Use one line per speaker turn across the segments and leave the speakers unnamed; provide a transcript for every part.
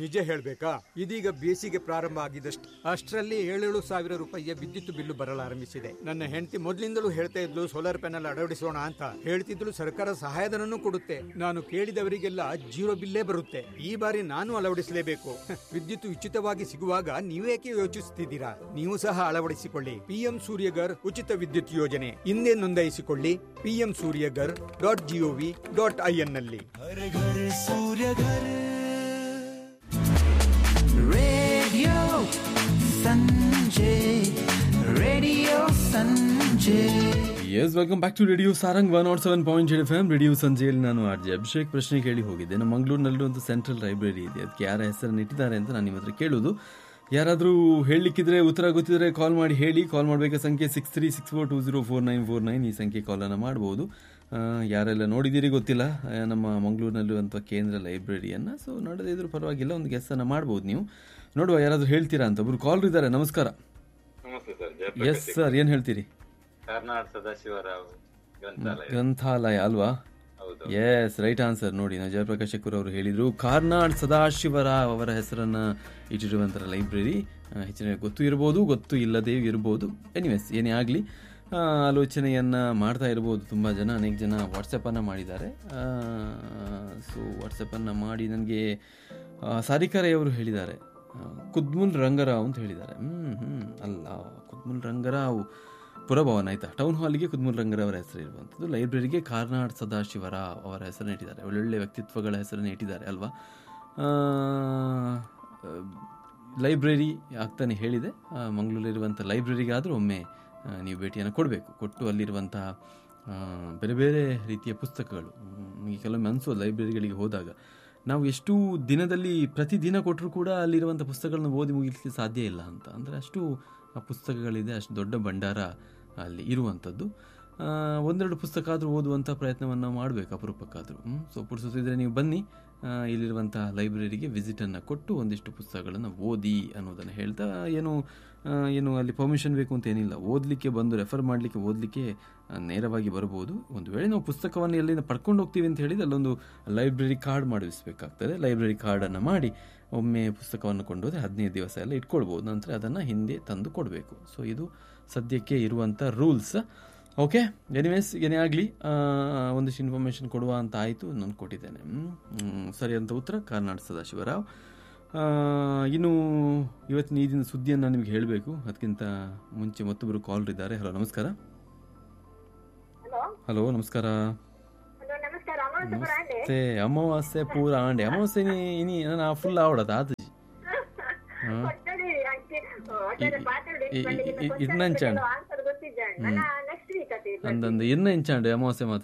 ನಿಜ ಹೇಳ್ಬೇಕಾ? ಇದೀಗ ಬೇಸಿಗೆ ಪ್ರಾರಂಭ ಆಗಿದಷ್ಟು ಅಷ್ಟರಲ್ಲಿ 7,000 ರೂಪಾಯಿಯ ವಿದ್ಯುತ್ ಬಿಲ್ಲು ಬರಲಾರಂಭಿಸಿದೆ. ನನ್ನ ಹೆಂಡತಿ ಮೊದಲಿಂದಲೂ ಹೇಳ್ತಾ ಇದ್ಲು ಸೋಲಾರ್ ಪ್ಯಾನೆಲ್ ಅಳವಡಿಸೋಣ ಅಂತ. ಹೇಳ್ತಿದ್ಲು ಸರ್ಕಾರ ಸಹಾಯಧನನೂ ಕೊಡುತ್ತೆ. ನಾನು ಕೇಳಿದವರಿಗೆಲ್ಲ ಜೀರೋ ಬಿಲ್ಲೇ ಬರುತ್ತೆ. ಈ ಬಾರಿ ನಾನು ಅಳವಡಿಸಲೇಬೇಕು. ವಿದ್ಯುತ್ ಉಚಿತವಾಗಿ ಸಿಗುವಾಗ ನೀವೇಕೆ ಯೋಚಿಸುತ್ತಿದ್ದೀರಾ? ನೀವು ಸಹ ಅಳವಡಿಸಿಕೊಳ್ಳಿ. ಪಿಎಂ ಸೂರ್ಯಗರ್ ಉಚಿತ ವಿದ್ಯುತ್ ಯೋಜನೆ. ಹಿಂದೆ ನೋಂದಾಯಿಸಿಕೊಳ್ಳಿ pmsuryagar.gov.in ನಲ್ಲಿ.
ರೇಡಿಯೋ ಸಂಜೆ
S welcome back to radio Sarang 107.8 FM. Radio ಸಂಜೆಯಲ್ಲಿ ನಾನು ಆರ್ ಜೆ ಅಭಿಷೇಕ್ ಪ್ರಶ್ನೆ ಕೇಳಿ ಹೋಗಿದ್ದೆ. ನಮ್ಮ ಮಂಗಳೂರಿನಲ್ಲಿ ಒಂದು ಸೆಂಟ್ರಲ್ ಲೈಬ್ರರಿ ಇದೆ. ಅದಕ್ಕೆ ಯಾರ ಹೆಸರನ್ನು ಇಟ್ಟಿದ್ದಾರೆ ಅಂತ ನಾನು ನಿಮ್ಮ ಹತ್ರ ಕೇಳೋದು. ಯಾರಾದರೂ ಹೇಳಲಿಕ್ಕಿದ್ರೆ ಉತ್ತರ ಗೊತ್ತಿದ್ರೆ ಕಾಲ್ ಮಾಡಿ ಹೇಳಿ. ಕಾಲ್ ಮಾಡಬೇಕಾದ ಸಂಖ್ಯೆ 6364204949. ಈ ಸಂಖ್ಯೆ ಕಾಲನ್ನು ಮಾಡ್ಬೋದು. ಯಾರೆಲ್ಲ ನೋಡಿದ್ದೀರಿ ಗೊತ್ತಿಲ್ಲ ನಮ್ಮ ಮಂಗಳೂರಿನಲ್ಲಿರುವಂಥ ಕೇಂದ್ರ ಲೈಬ್ರರಿಯನ್ನು. ಸೊ ನೋಡದೇ ಇದ್ರೂ ಪರವಾಗಿಲ್ಲ, ಒಂದು ಗೆಸ್ಸನ್ನು ಮಾಡ್ಬೋದು ನೀವು. ನೋಡುವ ಯಾರಾದರೂ ಹೇಳ್ತೀರಾ ಅಂತ. ಒಬ್ರು ಕಾಲ್ ಇದ್ದಾರೆ. ನಮಸ್ಕಾರ.
ನಮಸ್ತೆ ಸರ್.
ಎಸ್ ಸರ್, ಏನು ಹೇಳ್ತೀರಿ?
ಕಾರ್ನಾಡ್ ಸದಾಶಿವರಾವ್
ಗ್ರಂಥಾಲಯ ಅಲ್ವಾ? S, right answer. ನೋಡಿ, ಜಯಪ್ರಕಾಶ್ ಶೆಕ್ಕೂರ್ ಅವರು ಹೇಳಿದರು ಕಾರ್ನಾಡ್ ಸದಾಶಿವರಾವ್ ಅವರ ಹೆಸರನ್ನು ಇಟ್ಟಿರುವಂಥ ಲೈಬ್ರರಿ. ಹೆಚ್ಚಿನ ಗೊತ್ತು ಇರ್ಬೋದು, ಗೊತ್ತು ಇಲ್ಲದೇ ಇರ್ಬೋದು. ಎನಿವೇಸ್, ಏನೇ ಆಗಲಿ ಆಲೋಚನೆಯನ್ನು ಮಾಡ್ತಾ ಇರ್ಬೋದು ತುಂಬ ಜನ. ಅನೇಕ ಜನ ವಾಟ್ಸಪ್ಪನ್ನು ಮಾಡಿದ್ದಾರೆ. ಸೊ ವಾಟ್ಸಪ್ಪನ್ನು ಮಾಡಿ ನನಗೆ ಸಾರಿಕಾರಯ್ಯವರು ಹೇಳಿದ್ದಾರೆ ಕುದ್ಮುಲ್ ರಂಗರಾವ್ ಅಂತ ಹೇಳಿದ್ದಾರೆ. ಅಲ್ಲ, ಕುದ್ಮುಲ್ ರಂಗರಾವ್ ಪುರಭವನ ಆಯಿತಾ, ಟೌನ್ ಹಾಲಿಗೆ ಕುದ್ಮುಲ್ ರಂಗರಾವ್ ಅವರ ಹೆಸರು ಇರುವಂಥದ್ದು. ಲೈಬ್ರರಿಗೆ ಕಾರ್ನಾಡ್ ಸದಾಶಿವರಾವ್ ಅವರ ಹೆಸರನ್ನು ಇಟ್ಟಿದ್ದಾರೆ. ಒಳ್ಳೊಳ್ಳೆ ವ್ಯಕ್ತಿತ್ವಗಳ ಹೆಸರನ್ನು ಇಟ್ಟಿದ್ದಾರೆ ಅಲ್ವಾ? ಲೈಬ್ರರಿ ಆಗ್ತಾನೆ ಹೇಳಿದೆ. ಮಂಗಳೂರಲ್ಲಿರುವಂಥ ಲೈಬ್ರರಿಗಾದರೂ ಒಮ್ಮೆ ನೀವು ಭೇಟಿಯನ್ನು ಕೊಡಬೇಕು. ಕೊಟ್ಟು ಅಲ್ಲಿರುವಂತಹ ಬೇರೆ ಬೇರೆ ರೀತಿಯ ಪುಸ್ತಕಗಳು, ಈ ಕೆಲವೊಮ್ಮೆ ಅನಿಸೋದು ಲೈಬ್ರರಿಗಳಿಗೆ ಹೋದಾಗ ನಾವು ಎಷ್ಟು ದಿನದಲ್ಲಿ ಪ್ರತಿದಿನ ಕೊಟ್ಟರೂ ಕೂಡ ಅಲ್ಲಿರುವಂಥ ಪುಸ್ತಕಗಳನ್ನು ಓದಿ ಮುಗಿಸಲಿಕ್ಕೆ ಸಾಧ್ಯ ಇಲ್ಲ ಅಂತ. ಅಂದರೆ ಅಷ್ಟು ಪುಸ್ತಕಗಳಿದೆ, ಅಷ್ಟು ದೊಡ್ಡ ಭಂಡಾರ ಅಲ್ಲಿ ಇರುವಂಥದ್ದು. ಒಂದೆರಡು ಪುಸ್ತಕ ಆದರೂ ಓದುವಂಥ ಪ್ರಯತ್ನವನ್ನು ಮಾಡಬೇಕು ಅಪರೂಪಕ್ಕಾದರೂ. ಸೊ ಪುರುಸೊತ್ತಿದ್ರೆ ನೀವು ಬನ್ನಿ, ಇಲ್ಲಿರುವಂಥ ಲೈಬ್ರರಿಗೆ ವಿಸಿಟನ್ನು ಕೊಟ್ಟು ಒಂದಿಷ್ಟು ಪುಸ್ತಕಗಳನ್ನು ಓದಿ ಅನ್ನೋದನ್ನು ಹೇಳ್ತಾ. ಏನು ಅಲ್ಲಿ ಪರ್ಮಿಷನ್ ಬೇಕು ಅಂತ ಏನಿಲ್ಲ. ಓದಲಿಕ್ಕೆ ಬಂದು ರೆಫರ್ ಮಾಡಲಿಕ್ಕೆ, ಓದಲಿಕ್ಕೆ ನೇರವಾಗಿ ಬರ್ಬೋದು. ಒಂದು ವೇಳೆ ನಾವು ಪುಸ್ತಕವನ್ನು ಎಲ್ಲಿಂದ ಪಡ್ಕೊಂಡು ಹೋಗ್ತೀವಿ ಅಂತ ಹೇಳಿದ್ರೆ ಅಲ್ಲೊಂದು ಲೈಬ್ರರಿ ಕಾರ್ಡ್ ಮಾಡಿಸಬೇಕಾಗ್ತದೆ. ಲೈಬ್ರರಿ ಕಾರ್ಡನ್ನು ಮಾಡಿ ಒಮ್ಮೆ ಪುಸ್ತಕವನ್ನು ಕೊಂಡೋದ್ರೆ 15 ದಿವಸ ಎಲ್ಲ ಇಟ್ಕೊಳ್ಬೋದು. ನಂತರ ಅದನ್ನು ಹಿಂದೆ ತಂದು ಕೊಡಬೇಕು. ಸೊ ಇದು ಸದ್ಯಕ್ಕೆ ಇರುವಂಥ ರೂಲ್ಸ್. ಓಕೆ, ಎನಿವೇಸ್, ಏನೇ ಆಗಲಿ ಒಂದಿಷ್ಟು ಇನ್ಫಾರ್ಮೇಷನ್ ಕೊಡುವ ಅಂತ ಆಯಿತು, ನಾನು ಕೊಟ್ಟಿದ್ದೇನೆ. ಸರಿ ಅಂತ ಉತ್ತರ ಕಾರ್ನಾಡ್ ಸದಾಶಿವರಾವ್. ಇನ್ನು ಇವತ್ತಿನ ಈ ದಿನ ಸುದ್ದಿಯನ್ನು ನಿಮಗೆ ಹೇಳಬೇಕು. ಅದಕ್ಕಿಂತ ಮುಂಚೆ ಮತ್ತೊಬ್ಬರು ಕಾಲ್ ಇದ್ದಾರೆ. ಹಲೋ, ನಮಸ್ಕಾರ. ಹಲೋ, ನಮಸ್ಕಾರ. ನಮಸ್ತೆ. ಅಮಾವಾಸ್ಯೆ ಪೂರ ಆಂಡೆ ಅಮಾವಾಸ್ಯೆ ಇನಿ ನಾನು ಫುಲ್ ಆವಡದ ಅದು ಇನ್ನಂಚಾಂಡ್ ಅಂದಂದು ಇನ್ನ ಇಂಚಾಂಡೆ ಅಮಾವಾಸ್ಯೆ ಮಾತ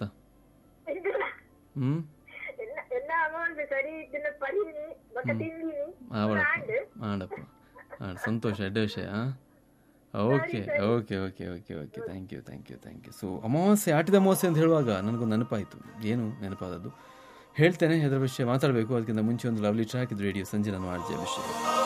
ಆಡಪ್ಪ ಸಂತೋಷ ಎಡ್ಡ ವಿಷಯ. Okay okay okay okay okay thank you thank you thank you. So ಅಮಾವಾಸ್ಯೆ, ಆಟಿದ ಅಮಾವಾಸ್ಯೆ ಅಂತ ಹೇಳುವಾಗ ನನಗೊಂದು ನೆನಪಾಯಿತು. ಏನು ನೆನಪಾದದ್ದು ಹೇಳ್ತೇನೆ. ಅದರ ವಿಷಯ ಮಾತಾಡಬೇಕು. ಅದಕ್ಕಿಂತ ಮುಂಚೆ ಒಂದು ಲವ್ಲಿ ಟ್ರ್ಯಾಕ್ ಇದು ರೇಡಿಯೋ ಸಂಜೆ. ನಾನು ಆರ್ ಜೆ ಅಭಿಷೇಕ್.